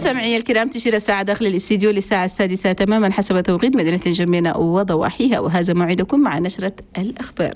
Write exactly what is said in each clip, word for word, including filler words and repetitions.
مستمعي الكرام، تشير الساعة داخل الاستديو للساعة السادسة تماما حسب توقيت مدينة الجمينة وضواحيها، وهذا موعدكم مع نشرة الأخبار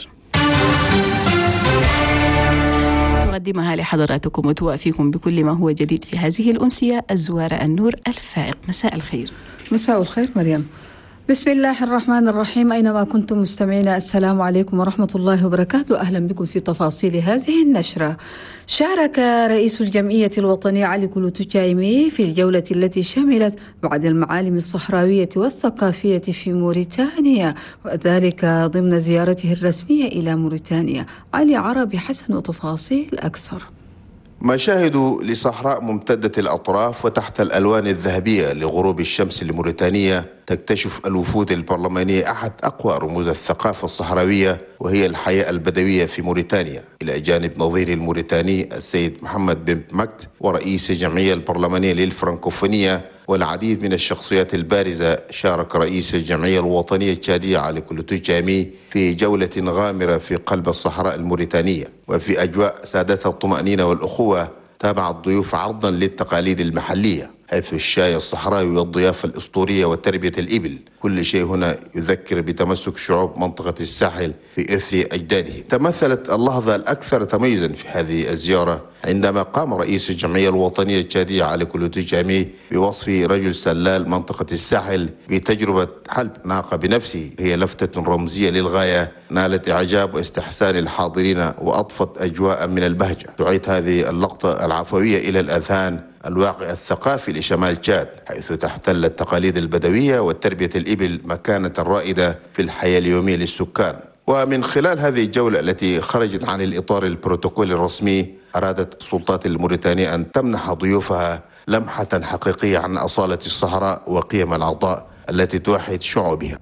نقدمها لحضراتكم وتوافيكم بكل ما هو جديد في هذه الأمسية الزوارة النور الفائق. مساء الخير. مساء الخير مريم. بسم الله الرحمن الرحيم. أينما كنتم مستمعينا، السلام عليكم ورحمة الله وبركاته. أهلا بكم في تفاصيل هذه النشرة. شارك رئيس الجمعية الوطنية علي كلوتو تشايمي في الجولة التي شملت بعض المعالم الصحراوية والثقافية في موريتانيا، وذلك ضمن زيارته الرسمية إلى موريتانيا. علي عربي حسن وتفاصيل أكثر. مشاهد لصحراء ممتدة الأطراف وتحت الألوان الذهبية لغروب الشمس لموريتانيا تكتشف الوفود البرلمانية أحد أقوى رموز الثقافة الصحراوية، وهي الحياة البدوية في موريتانيا، إلى جانب نظير الموريتاني السيد محمد بن مكت ورئيس الجمعية البرلمانية للفرنكوفونية. والعديد من الشخصيات البارزة شارك رئيس الجمعية الوطنية التشادية علي كلوتو تشايمي في جولة غامرة في قلب الصحراء الموريتانية، وفي أجواء سادتها الطمأنينة والأخوة تابع الضيوف عرضا للتقاليد المحلية، حيث الشاي الصحراوي والضيافة الأسطورية وتربية الإبل، كل شيء هنا يذكر بتمسك شعوب منطقة الساحل في إرث أجداده. تمثلت اللحظة الأكثر تميزا في هذه الزيارة عندما قام رئيس الجمعية الوطنية التشادية علي كلوتو تشايمي بوصفه رجل سلال منطقة الساحل بتجربة حلب ناقة بنفسه، هي لفتة رمزية للغاية نالت إعجاب واستحسان الحاضرين وأضفت أجواء من البهجة. تعيد هذه اللقطة العفوية إلى الأذهان الواقع الثقافي لشمال تشاد، حيث تحتل التقاليد البدوية وتربية الإبل مكانة رائدة في الحياة اليومية للسكان. ومن خلال هذه الجولة التي خرجت عن الإطار البروتوكولي الرسمي، أرادت السلطات الموريتانية أن تمنح ضيوفها لمحة حقيقية عن أصالة الصحراء وقيم العطاء التي توحد شعوبها.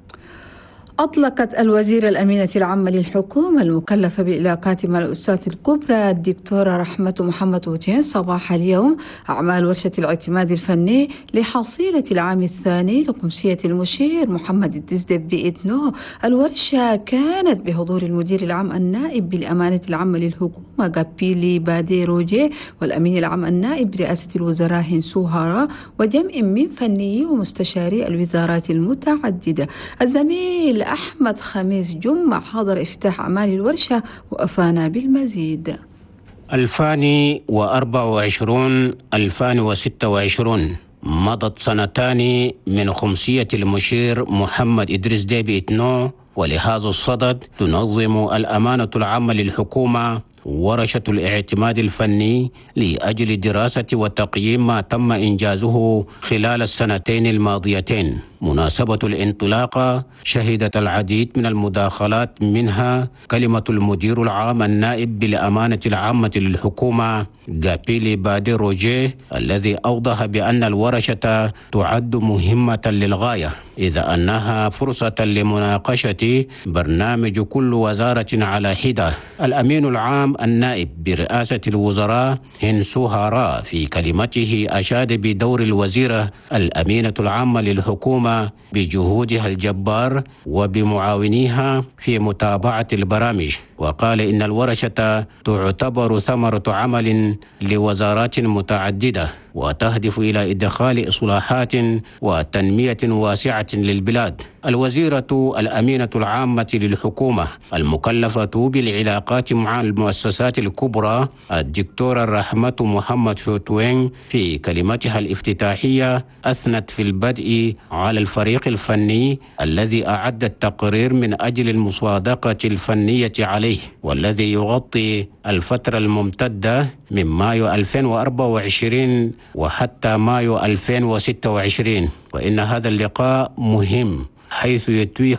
أطلقت الوزيرة الأمينة العامة للحكومة المكلفة بالعلاقات مع الأسرات الكبرى الدكتورة رحمة محمد وتين صباح اليوم أعمال ورشة الاعتماد الفني لحصيلة العام الثاني لقمصية المشير محمد الدزدب بإذنه. الورشة كانت بحضور المدير العام النائب بالأمانة العامة للحكومة غابيلي بادي روجي، والأمين العام النائب برئاسة الوزراء هنسو هارا، وجمع من فنيي ومستشاري الوزارات المتعددة. الزميل أحمد خميس جمع حاضر افتتاح أعمال الورشة وأفانا بالمزيد. ألفان وأربعة وعشرين ألفان وستة وعشرين مضت سنتان من خمسية المشير محمد إدريس ديبي إتنو، ولهذا الصدد تنظم الأمانة العامة للحكومة ورشة الاعتماد الفني لأجل دراسة وتقييم ما تم إنجازه خلال السنتين الماضيتين. مناسبة الانطلاقة شهدت العديد من المداخلات، منها كلمة المدير العام النائب بالأمانة العامة للحكومة غابيلي بادي روجيه، الذي أوضح بأن الورشة تعد مهمة للغاية، إذ أنها فرصة لمناقشة برنامج كل وزارة على حدة. الأمين العام النائب برئاسة الوزراء هنسو هارا في كلمته أشاد بدور الوزيرة الأمينة العامة للحكومة بجهودها الجبار وبمعاونيها في متابعة البرامج، وقال إن الورشة تعتبر ثمرة عمل لوزارات متعددة وتهدف إلى إدخال إصلاحات وتنمية واسعة للبلاد. الوزيرة الأمينة العامة للحكومة المكلفة بالعلاقات مع المؤسسات الكبرى الدكتورة رحمة محمد شوتوين في كلمتها الافتتاحية أثنت في البدء على الفريق الفني الذي أعد التقرير من أجل المصادقة الفنية عليه، والذي يغطي الفترة الممتدة من مايو ألفين وأربعة وعشرين وحتى مايو ألفين وستة وعشرين. وإن هذا اللقاء مهم حيث يتيح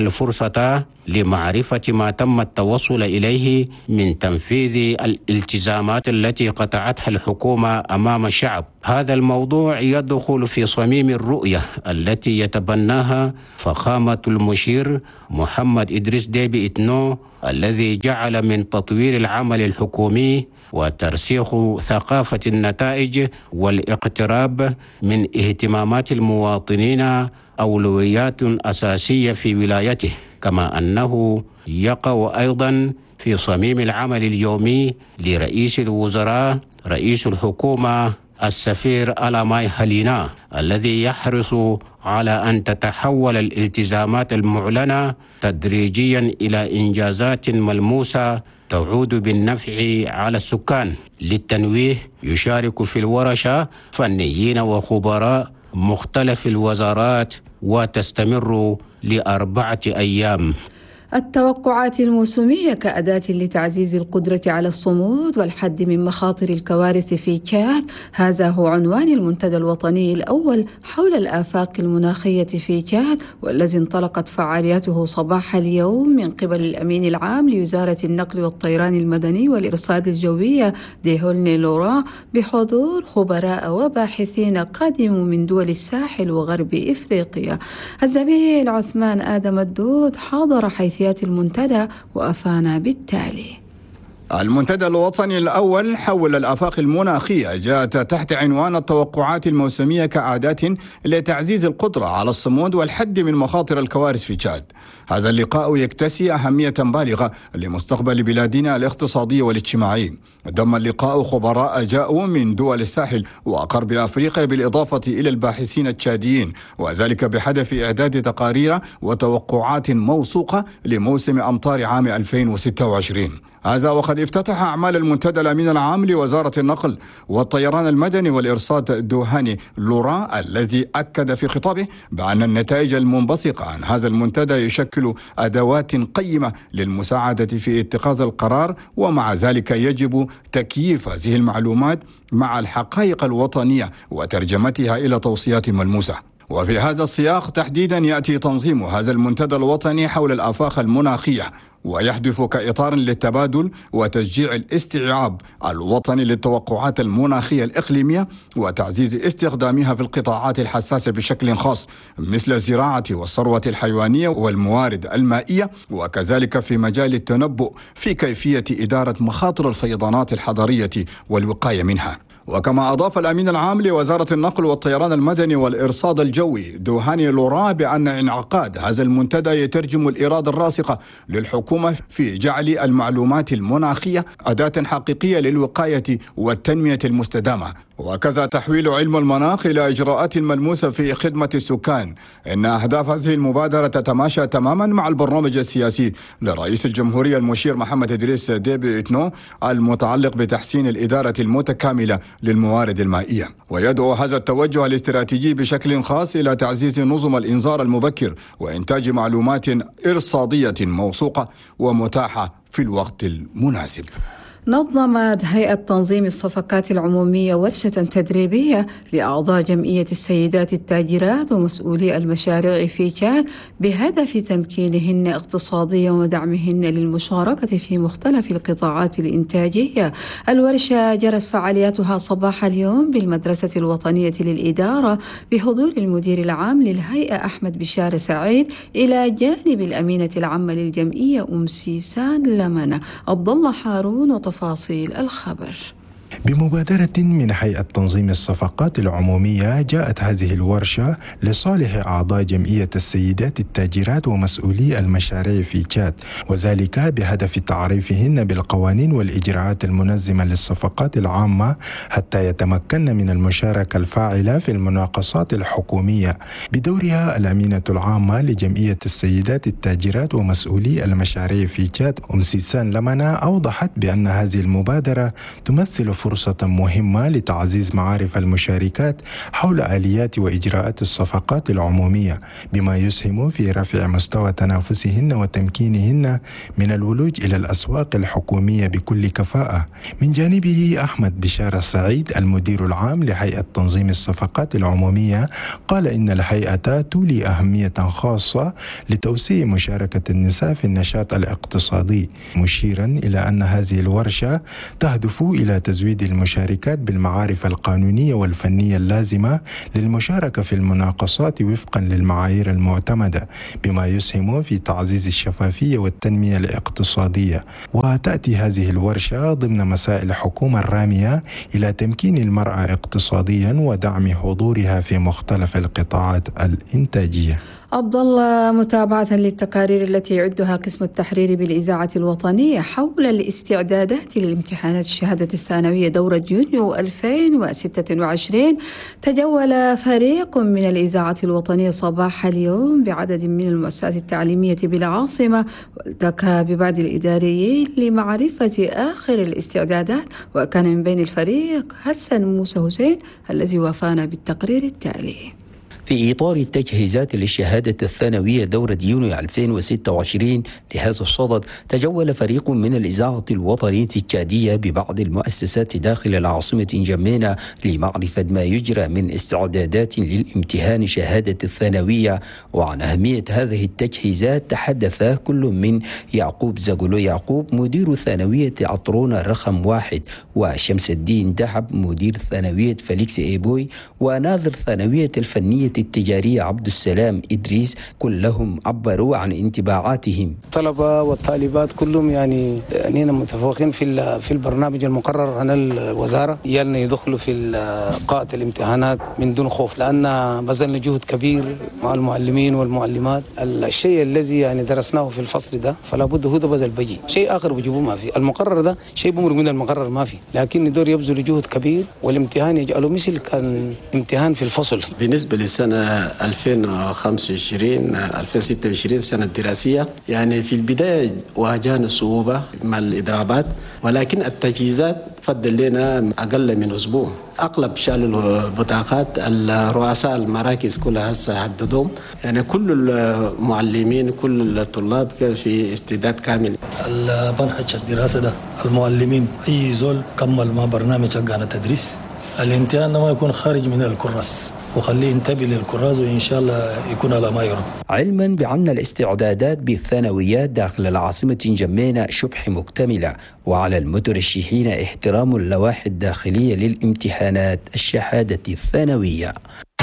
الفرصة لمعرفة ما تم التوصل إليه من تنفيذ الالتزامات التي قطعتها الحكومة أمام الشعب. هذا الموضوع يدخل في صميم الرؤية التي يتبناها فخامة المشير محمد إدريس ديبي إتنو، الذي جعل من تطوير العمل الحكومي وترسيخ ثقافة النتائج والاقتراب من اهتمامات المواطنين أولويات أساسية في ولايته، كما أنه يقع أيضا في صميم العمل اليومي لرئيس الوزراء رئيس الحكومة السفير ألاماي هالينا الذي يحرص على أن تتحول الالتزامات المعلنة تدريجيا إلى إنجازات ملموسة تعود بالنفع على السكان. للتنويه، يشارك في الورشة فنيين وخبراء مختلف الوزارات وتستمر لأربعة أيام. التوقعات الموسمية كأداة لتعزيز القدرة على الصمود والحد من مخاطر الكوارث في تشاد، هذا هو عنوان المنتدى الوطني الأول حول الآفاق المناخية في تشاد، والذي انطلقت فعالياته صباح اليوم من قبل الأمين العام لوزارة النقل والطيران المدني والإرصاد الجوية ديهولني لوران بحضور خبراء وباحثين قادموا من دول الساحل وغرب إفريقيا. الزميل عثمان آدم الدود حاضر حيث المنتدى وأفانا بالتالي. المنتدى الوطني الأول حول الآفاق المناخية جاءت تحت عنوان التوقعات الموسمية كأداة لتعزيز القدرة على الصمود والحد من مخاطر الكوارث في تشاد. هذا اللقاء يكتسي أهمية بالغة لمستقبل بلادنا الاقتصادي والاجتماعي. ضم اللقاء خبراء جاءوا من دول الساحل وغرب أفريقيا بالإضافة إلى الباحثين التشاديين، وذلك بهدف إعداد تقارير وتوقعات موثوقة لموسم أمطار عام ألفين وستة وعشرين. هذا وقد افتتح أعمال المنتدى الأمين العام لوزارة النقل والطيران المدني والإرصاد دوهاني لوران، الذي أكد في خطابه بأن النتائج المنبثقة عن هذا المنتدى يشكل أدوات قيمة للمساعدة في اتخاذ القرار، ومع ذلك يجب تكييف هذه المعلومات مع الحقائق الوطنية وترجمتها إلى توصيات ملموسة. وفي هذا السياق تحديدا يأتي تنظيم هذا المنتدى الوطني حول الآفاق المناخية، ويحدث كإطار للتبادل وتشجيع الاستيعاب الوطني للتوقعات المناخية الإقليمية وتعزيز استخدامها في القطاعات الحساسة بشكل خاص مثل الزراعة والثروة الحيوانية والموارد المائية، وكذلك في مجال التنبؤ في كيفية إدارة مخاطر الفيضانات الحضرية والوقاية منها. وكما أضاف الأمين العام لوزارة النقل والطيران المدني والإرصاد الجوي دوهاني لوران بأن انعقاد هذا المنتدى يترجم الإرادة الراسخة للحكومة في جعل المعلومات المناخية أداة حقيقية للوقاية والتنمية المستدامة، وكذا تحويل علم المناخ إلى إجراءات ملموسة في خدمة السكان. إن أهداف هذه المبادرة تتماشى تماما مع البرنامج السياسي لرئيس الجمهورية المشير محمد إدريس ديبي إتنو المتعلق بتحسين الإدارة المتكاملة للموارد المائية. ويدعو هذا التوجه الاستراتيجي بشكل خاص إلى تعزيز نظم الإنذار المبكر وإنتاج معلومات إرصادية موثوقة ومتاحة في الوقت المناسب. نظمت هيئة تنظيم الصفقات العمومية ورشة تدريبية لأعضاء جمعية السيدات التاجرات ومسؤولي المشاريع في تشاد بهدف تمكينهن اقتصاديا ودعمهن للمشاركة في مختلف القطاعات الإنتاجية. الورشة جرت فعالياتها صباح اليوم بالمدرسة الوطنية للإدارة بحضور المدير العام للهيئة أحمد بشار سعيد إلى جانب الأمينة العامة للجمعية أم سيسان لمنة. عبد الله حارون وتفاصيل الخبر. بمبادرة من هيئة تنظيم الصفقات العمومية جاءت هذه الورشة لصالح أعضاء جمعية السيدات التاجرات ومسؤولي المشاريع في تشاد، وذلك بهدف تعريفهن بالقوانين والإجراءات المنظمة للصفقات العامة حتى يتمكن من المشاركة الفاعلة في المناقصات الحكومية. بدورها الأمينة العامة لجمعية السيدات التاجرات ومسؤولي المشاريع في تشاد أم سيسان لمنة أوضحت بأن هذه المبادرة تمثل فرصة مهمة لتعزيز معارف المشاركات حول آليات وإجراءات الصفقات العمومية، بما يسهم في رفع مستوى تنافسهن وتمكينهن من الولوج إلى الأسواق الحكومية بكل كفاءة. من جانبه أحمد بشار سعيد المدير العام لهيئة تنظيم الصفقات العمومية قال إن الهيئة تولي أهمية خاصة لتوسيع مشاركة النساء في النشاط الاقتصادي، مشيرا إلى أن هذه الورشة تهدف إلى تزويد المشاركات بالمعارف القانونية والفنية اللازمة للمشاركة في المناقصات وفقا للمعايير المعتمدة، بما يسهم في تعزيز الشفافية والتنمية الاقتصادية. وتأتي هذه الورشة ضمن مسائل الحكومة الرامية إلى تمكين المرأة اقتصاديا ودعم حضورها في مختلف القطاعات الإنتاجية. عبد الله، متابعة للتقارير التي يعدها قسم التحرير بالإذاعة الوطنية حول الاستعدادات للامتحانات الشهادة الثانوية دورة يونيو ألفين وستة وعشرين، تجول فريق من الإذاعة الوطنية صباح اليوم بعدد من المؤسسات التعليمية بالعاصمة، والتقى ببعض الإداريين لمعرفة آخر الاستعدادات. وكان من بين الفريق حسن موسى حسين الذي وافانا بالتقرير التالي. في إطار التجهيزات للشهادة الثانوية دورة يونيو ألفين وستة وعشرين لهذا الصدد، تجول فريق من الإذاعة الوطنية التشادية ببعض المؤسسات داخل العاصمة نجمينا لمعرفة ما يجرى من استعدادات للامتحان شهادة الثانوية. وعن أهمية هذه التجهيزات تحدث كل من يعقوب زغلو يعقوب مدير ثانوية عطرونة رقم واحد، وشمس الدين دهب مدير ثانوية فليكس إيبوي، وناظر ثانوية الفنية التجارية عبد السلام إدريس. كلهم عبروا عن انطباعاتهم. الطلبة والطالبات كلهم يعني أننا متفوقين في في البرنامج المقرر عن الوزارة، يلنا يدخلوا في قاعة الامتحانات من دون خوف، لأن بذلنا جهد كبير مع المعلمين والمعلمات. الشيء الذي يعني درسناه في الفصل ده فلا بد هو ده بذل بجي، شيء آخر بجيبوه ما في. المقرر ده شيء بمر من المقرر ما في، لكن ندور يبذل جهد كبير والامتحان يجعله مثل كان امتحان في الفصل. بالنسبة للسنة ألفين وخمسة وعشرين ألفين وستة وعشرين سنة دراسية، يعني في البداية واجهنا صعوبة مع الإضرابات، ولكن التجهيزات فضل لنا أقل من أسبوع. أغلب شالوا البطاقات، الرؤساء المراكز كلها هسه حددهم، يعني كل المعلمين كل الطلاب في استعداد كامل. المنهج الدراسة ده المعلمين أي زول كمل ما برنامج حقنا تدريس، الامتحان ما يكون خارج من الكراس وخليه ينتبه للكراز وإن شاء الله يكون على ما يرام. علما بأن الاستعدادات بالثانويات داخل العاصمة نجمينا شبه مكتملة، وعلى المترشحين احترام اللوائح الداخلية للامتحانات الشهادة الثانوية.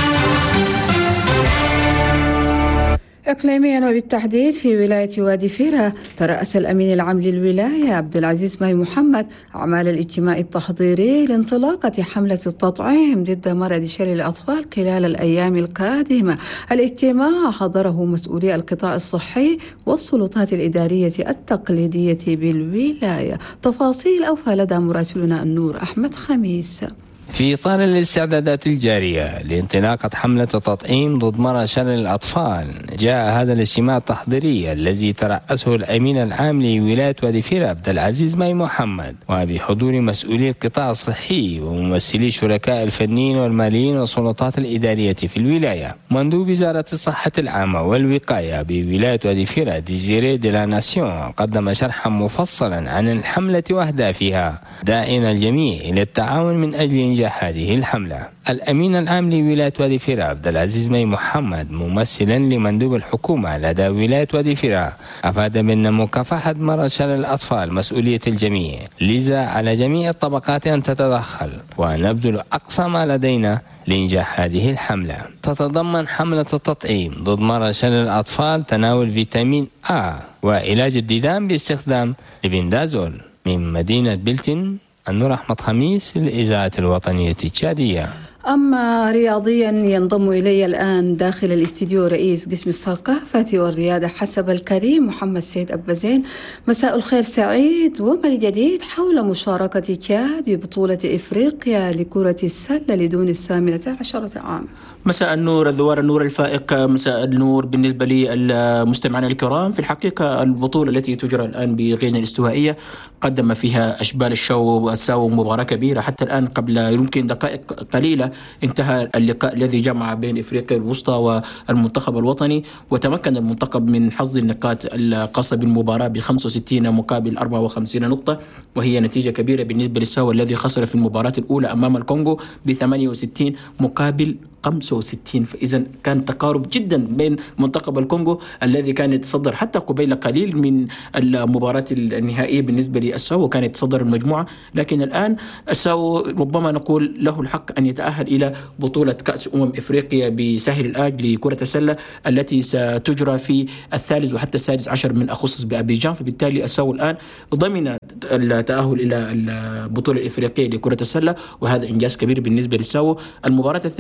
إقليميا وبالتحديد في ولاية وادي فيرة، ترأس الأمين العام للولاية عبد العزيز ماي محمد أعمال الاجتماع التحضيري لانطلاقة حملة التطعيم ضد مرض شلل الأطفال خلال الأيام القادمة. الاجتماع حضره مسؤولي القطاع الصحي والسلطات الإدارية التقليدية بالولاية. تفاصيل أوفى لدى مراسلنا النور أحمد خميس. في إطار الاستعدادات الجارية لانطلاقة حملة التطعيم ضد مرض شلل الأطفال، جاء هذا الاجتماع التحضيري الذي ترأسه الأمين العام لولاية وادي فيرة عبد العزيز ماي محمد، وبحضور مسؤولي القطاع الصحي وممثلي شركاء الفنيين والماليين والسلطات الإدارية في الولاية. مندوب وزارة الصحة العامة والوقاية بولاية وادي فيرة ديزيري دي لا ناسيون قدم شرحا مفصلا عن الحملة وأهدافها، داعين الجميع إلى التعاون من أجل هذه الحملة. الأمين العام لولاية وادي فيرة عبد العزيز ماي محمد ممثلا لمندوب الحكومة لدى ولاية وادي فيرة أفاد بأن مكافحة مرض شلل الأطفال مسؤولية الجميع، لذا على جميع الطبقات أن تتدخل ونبذل أقصى ما لدينا لإنجاح هذه الحملة. تتضمن حملة التطعيم ضد مرض شلل الأطفال تناول فيتامين آ وعلاج الديدان باستخدام لبندازول. من مدينة بلتن، النور أحمد خميس للإذاعة الوطنية التشادية. أما رياضيا، ينضم إلي الآن داخل الاستديو رئيس قسم الثقافة والرياضة حسب الكريم محمد سيد أبازين. مساء الخير سعيد، وما الجديد حول مشاركة تشاد ببطولة إفريقيا لكرة السلة لدون الثامنة عشرة عام؟ مساء النور الذوار، النور الفائق، مساء النور بالنسبة لي المستمعين الكرام. في الحقيقة البطولة التي تجرى الآن بغينيا الاستوائية قدم فيها أشبال الشو والساو مباراة كبيرة. حتى الآن قبل يمكن دقائق قليلة انتهى اللقاء الذي جمع بين إفريقيا الوسطى والمنتخب الوطني، وتمكن المنتخب من حظ النقاط الخاصة بالمباراة ب خمسة وستين مقابل أربعة وخمسين نقطة، وهي نتيجة كبيرة بالنسبة للساو الذي خسر في المباراة الأولى أمام الكونغو ب ثمانية وستين مقابل خمسة وستين. فإذا كان تقارب جدا بين منتخب الكونغو الذي كان يتصدر حتى قبيل قليل من المباراة النهائية بالنسبة للساو، وكان يتصدر المجموعة، لكن الآن الساو ربما نقول له الحق أن يتأهل إلى بطولة كأس أمم إفريقيا بساحل الآج لكرة السلة التي ستجرى في الثالث وحتى السادس عشر من أغسطس بأبيجان. فبالتالي الساو الآن ضمن التأهل إلى البطولة الإفريقية لكرة السلة، وهذا إنجاز كبير بالنسبة للساو. المباراة الثانية كانت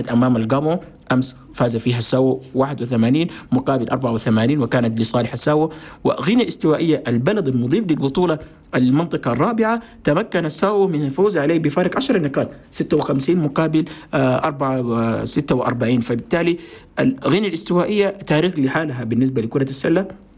أمام الجامو، أمس فاز فيها الساو واحد وثمانين مقابل أربعة وثمانين وكانت لصالح الساو. وغينيا الاستوائية البلد المضيف للبطولة المنطقة الرابعة تمكن الساو من الفوز عليه بفارق عشر نقاط ستة وخمسين مقابل أربعة وستة وأربعين. فبالتالي غينيا الاستوائية تاريخ لحالها بالنسبة لكرة السلة،